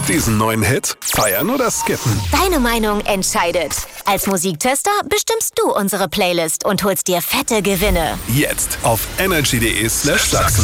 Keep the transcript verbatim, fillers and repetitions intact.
Diesen neuen Hit feiern oder skippen? Deine Meinung entscheidet. Als Musiktester bestimmst du unsere Playlist und holst dir fette Gewinne. Jetzt auf energy punkt de slash Sachsen.